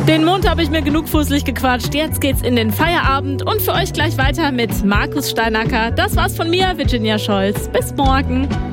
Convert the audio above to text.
Den Mond habe ich mir genug fußlich gequatscht. Jetzt geht's in den Feierabend und für euch gleich weiter mit Markus Steinacker. Das war's von mir, Virginia Scholz. Bis morgen.